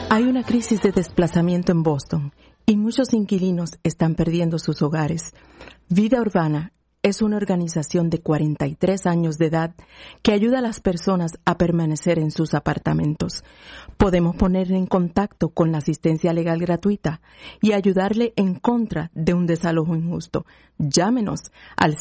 Hay una crisis de desplazamiento en Boston y muchos inquilinos están perdiendo sus hogares. Vida Urbana es una organización de 43 años de edad que ayuda a las personas a permanecer en sus apartamentos. Podemos ponerle en contacto con la asistencia legal gratuita y ayudarle en contra de un desalojo injusto. Llámenos al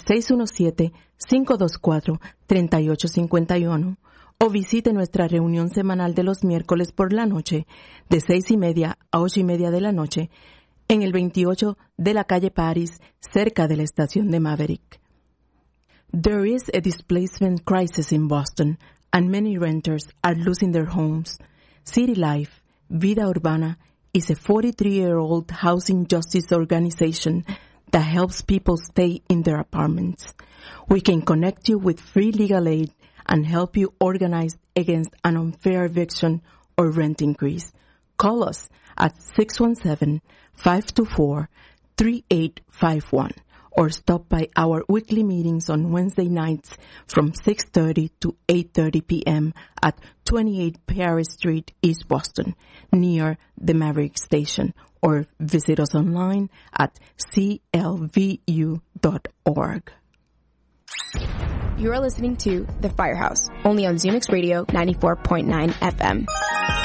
617-524-3851 o visite nuestra reunión semanal de los miércoles por la noche de 6:30 a 8:30 de la noche en el 28 de la calle Paris, cerca de la estación de Maverick. There is a displacement crisis in Boston, and many renters are losing their homes. City Life, Vida Urbana, is a 43-year-old housing justice organization that helps people stay in their apartments. We can connect you with free legal aid and help you organize against an unfair eviction or rent increase. Call us at 617-524-3851 or stop by our weekly meetings on Wednesday nights from 6:30 to 8:30 p.m. at 28 Paris Street, East Boston, near the Maverick Station, or visit us online at clvu.org. You are listening to The Firehouse, only on Zunix Radio 94.9 FM.